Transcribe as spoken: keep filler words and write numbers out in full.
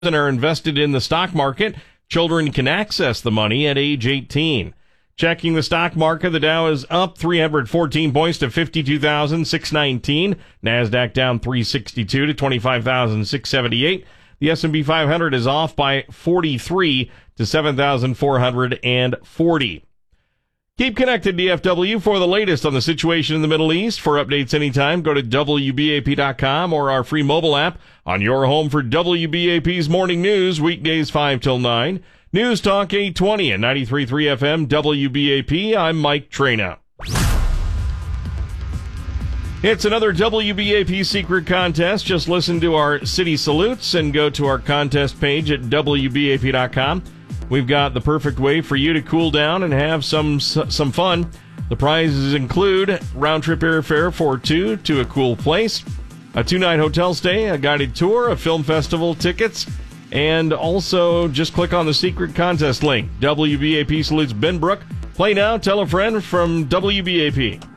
and are invested in the stock market, children can access the money at age eighteen. Checking the stock market, the Dow is up three hundred fourteen points to fifty-two thousand six hundred nineteen. NASDAQ down three sixty-two to twenty-five thousand six hundred seventy-eight. The S and P five hundred is off by forty-three to seven thousand four hundred forty. Keep connected, D F W, for the latest on the situation in the Middle East. For updates anytime, go to W B A P dot com or our free mobile app on your home for W B A P's morning news, weekdays five till nine. News Talk eight twenty and ninety-three point three F M W B A P. I'm Mike Trina. It's another W B A P secret contest. Just listen to our city salutes and go to our contest page at W B A P dot com. We've got the perfect way for you to cool down and have some some fun. The prizes include round-trip airfare for two to a cool place, a two-night hotel stay, a guided tour, a film festival tickets, and also just click on the secret contest link. W B A P salutes Benbrook. Play now, tell a friend from W B A P.